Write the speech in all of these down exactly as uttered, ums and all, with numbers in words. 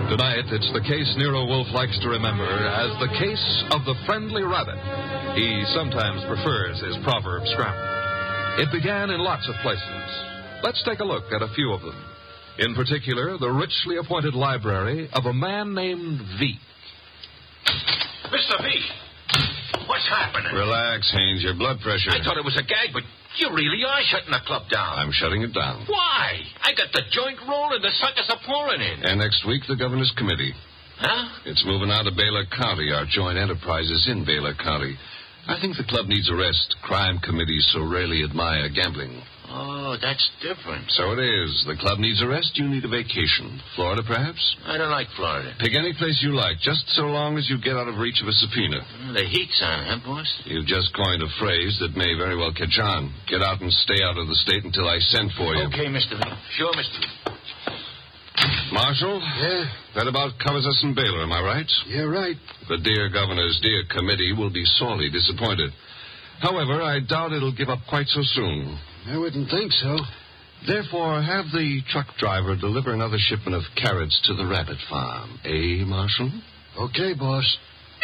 Tonight, it's the case Nero Wolfe likes to remember as the case of the friendly rabbit. He sometimes prefers his proverb scrapple. It began in lots of places. Let's take a look at a few of them. In particular, the richly appointed library of a man named V. Mister V, what's happening? Relax, Haynes. Your blood pressure. I thought it was a gag, but you really are shutting the club down. I'm shutting it down. Why? I got the joint rolling. The suckers are pouring in. And next week, the governor's committee. Huh? It's moving out of Baylor County. Our joint enterprise is in Baylor County. I think the club needs a rest. Crime committees so rarely admire gambling. Oh, that's different. So it is. The club needs a rest. You need a vacation. Florida, perhaps? I don't like Florida. Pick any place you like, just so long as you get out of reach of a subpoena. The heat's on, huh, boss? You've just coined a phrase that may very well catch on. Get out and stay out of the state until I send for you. Okay, Mister V. Sure, Mister V. Marshal? Yeah? That about covers us in Baylor, am I right? Yeah, right. The dear governor's dear committee will be sorely disappointed. However, I doubt it'll give up quite so soon. I wouldn't think so. Therefore, have the truck driver deliver another shipment of carrots to the rabbit farm. Eh, Marshal? Okay, boss.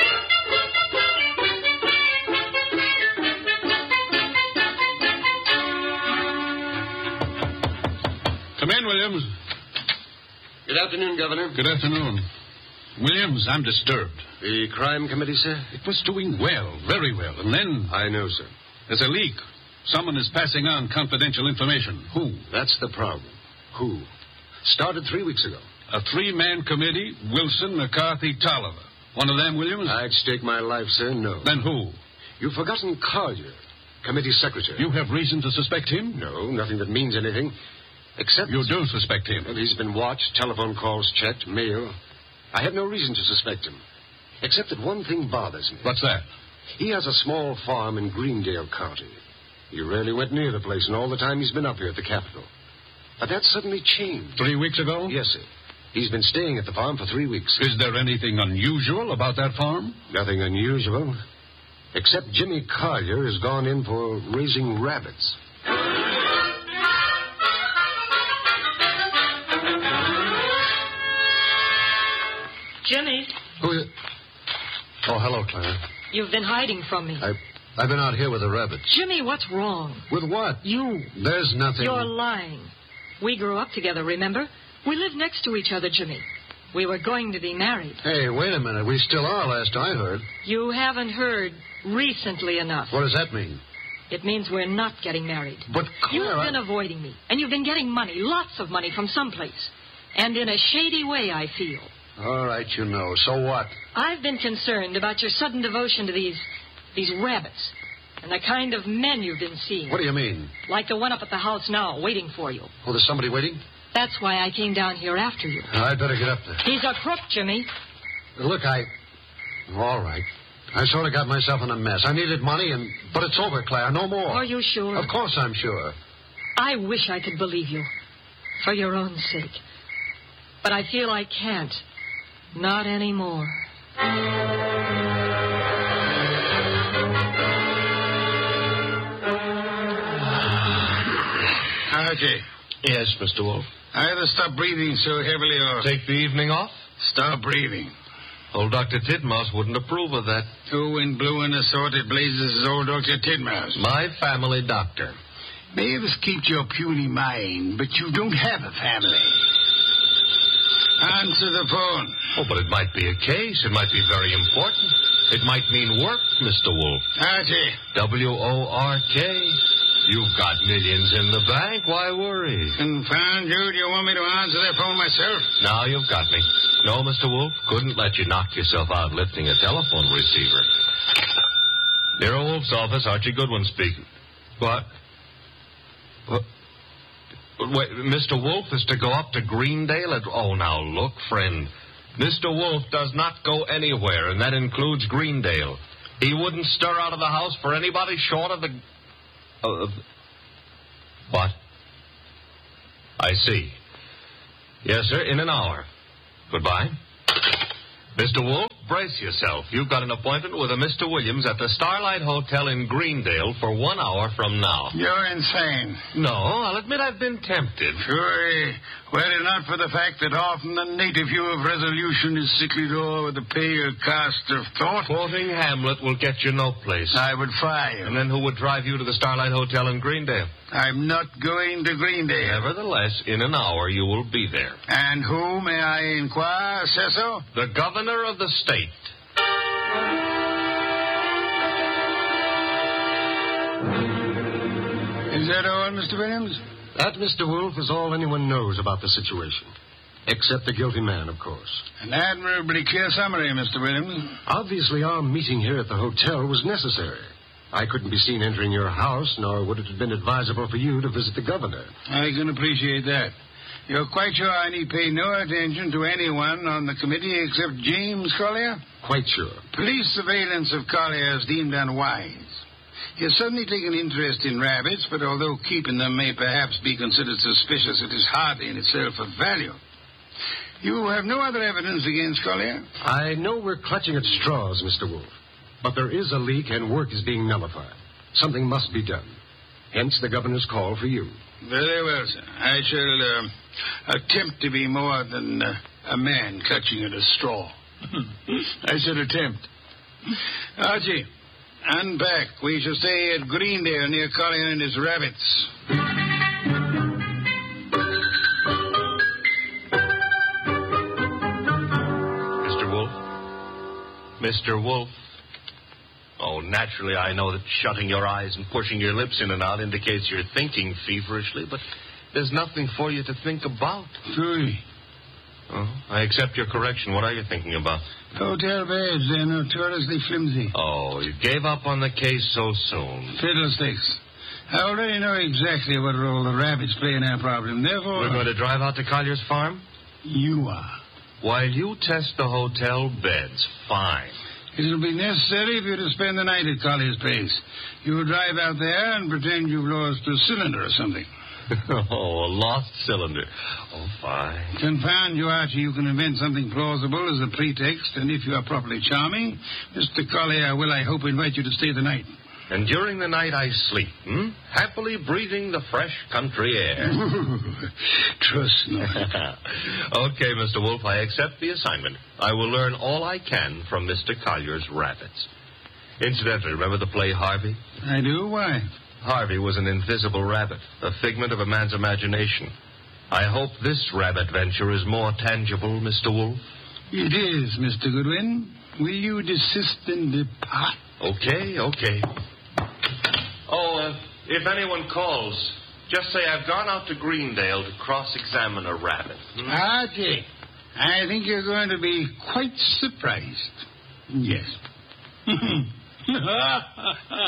Come in, Williams. Good afternoon, Governor. Good afternoon. Williams, I'm disturbed. The crime committee, sir? It was doing well, very well, and then... I know, sir. There's a leak. Someone is passing on confidential information. Who? That's the problem. Who? Started three weeks ago. A three-man committee, Wilson, McCarthy, Tolliver. One of them, Williams? I'd stake my life, sir, no. Then who? You've forgotten Collier, committee secretary. You have reason to suspect him? No, nothing that means anything. Except... You do suspect him? Well, he's been watched, telephone calls checked, mail. I have no reason to suspect him. Except that one thing bothers me. What's that? He has a small farm in Greendale County. He rarely went near the place in all the time he's been up here at the Capitol. But that suddenly changed. Three weeks ago? Yes, sir. He's been staying at the farm for three weeks. Is there anything unusual about that farm? Nothing unusual. Except Jimmy Collier has gone in for raising rabbits. Jimmy. Who is... Oh, hello, Clara. You've been hiding from me. I, I've been out here with the rabbits. Jimmy, what's wrong? With what? You. There's nothing... You're lying. We grew up together, remember? We lived next to each other, Jimmy. We were going to be married. Hey, wait a minute. We still are, last I heard. You haven't heard recently enough. What does that mean? It means we're not getting married. But, Clara... You've been avoiding me, and you've been getting money, lots of money from someplace. And in a shady way, I feel. All right, you know. So what? I've been concerned about your sudden devotion to these... these rabbits. And the kind of men you've been seeing. What do you mean? Like the one up at the house now, waiting for you. Oh, there's somebody waiting? That's why I came down here after you. I'd better get up there. He's a crook, Jimmy. Look, I... All right. I sort of got myself in a mess. I needed money, and... But it's over, Claire. No more. Are you sure? Of course I'm sure. I wish I could believe you. For your own sake. But I feel I can't. Not anymore. Archie. Yes, Mister Wolfe. Either stop breathing so heavily or... Take the evening off? Stop breathing. Old Doctor Tidmouse wouldn't approve of that. Two wind blew in assorted blazes is old Doctor Tidmouse. My family doctor. Mavis keeps your puny mind, but you don't have a family. Answer the phone. Oh, but it might be a case. It might be very important. It might mean work, Mister Wolfe. Archie. W O R K. You've got millions in the bank. Why worry? Confound you. Do you want me to answer that phone myself? Now you've got me. No, Mister Wolfe, couldn't let you knock yourself out lifting a telephone receiver. Nero Wolfe's office, Archie Goodwin speaking. What? What? Wait, Mister Wolfe is to go up to Greendale at... Oh, now, look, friend. Mister Wolfe does not go anywhere, and that includes Greendale. He wouldn't stir out of the house for anybody short of the... Uh, what? I see. Yes, sir, in an hour. Goodbye. Mister Wolfe, brace yourself. You've got an appointment with a Mister Williams at the Starlight Hotel in Greendale for one hour from now. You're insane. No, I'll admit I've been tempted. Sure. Were it not for the fact that often the native view of resolution is sickly door with a pale cast of thought. Quoting Hamlet will get you no place. I would fire you. And then who would drive you to the Starlight Hotel in Greendale? I'm not going to Greendale. Nevertheless, in an hour you will be there. And who, may I inquire, says so? The governor of the state. Is that all, Mister Williams? That, Mister Wolf, is all anyone knows about the situation. Except the guilty man, of course. An admirably clear summary, Mister Williams. Obviously, our meeting here at the hotel was necessary. I couldn't be seen entering your house, nor would it have been advisable for you to visit the governor. I can appreciate that. You're quite sure I need pay no attention to anyone on the committee except James Collier? Quite sure. Police surveillance of Collier is deemed unwise. He has suddenly taken interest in rabbits, but although keeping them may perhaps be considered suspicious, it is hardly in itself of value. You have no other evidence against Collier? I know we're clutching at straws, Mister Wolf. But there is a leak and work is being nullified. Something must be done. Hence the governor's call for you. Very well, sir. I shall uh, attempt to be more than uh, a man clutching at a straw. I shall attempt. Archie, unpack. We shall stay at Greendale near Collier and his rabbits. Mister Wolf? Mister Wolf? Oh, naturally, I know that shutting your eyes and pushing your lips in and out indicates you're thinking feverishly, but there's nothing for you to think about. True. Oh, I accept your correction. What are you thinking about? Hotel beds, they're notoriously flimsy. Oh, you gave up on the case so soon. Fiddlesticks. I already know exactly what role the rabbits play in our problem. Therefore... We're going to drive out to Collier's farm? You are. While you test the hotel beds, fine. It'll be necessary for you to spend the night at Collier's place. You'll drive out there and pretend you've lost a cylinder or something. Oh, a lost cylinder. Oh, fine. Confound you, Archie. You can invent something plausible as a pretext, and if you are properly charming, Mister Collier will, I hope, invite you to stay the night. And during the night I sleep, hmm? Happily breathing the fresh country air. Trust not. Okay, Mister Wolf, I accept the assignment. I will learn all I can from Mister Collier's rabbits. Incidentally, remember the play Harvey? I do? Why? Harvey was an invisible rabbit, a figment of a man's imagination. I hope this rabbit venture is more tangible, Mister Wolf. It is, Mister Goodwin. Will you desist and depart? Okay, okay. Oh, uh, if anyone calls, just say I've gone out to Greendale to cross-examine a rabbit. Hmm? Archie, I think you're going to be quite surprised. Yes.